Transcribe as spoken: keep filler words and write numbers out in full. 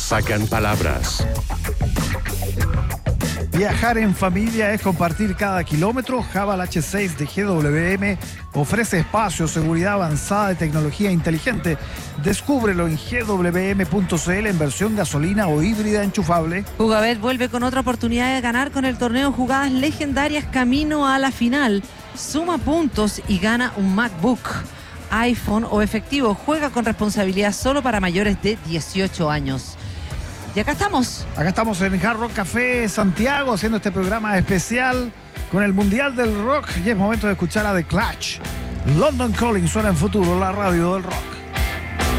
Sacan palabras. Viajar en familia es compartir cada kilómetro. Haval H seis de G W M ofrece espacio, seguridad avanzada y tecnología inteligente. Descúbrelo en G W M punto C L en versión gasolina o híbrida enchufable. Jugabet vuelve con otra oportunidad de ganar con el torneo Jugadas Legendarias camino a la final. Suma puntos y gana un MacBook, iPhone o efectivo. Juega con responsabilidad solo para mayores de dieciocho años. Y acá estamos. Acá estamos en Hard Rock Café Santiago haciendo este programa especial con el Mundial del Rock. Y es momento de escuchar a The Clash. London Calling suena en Futuro, la radio del rock.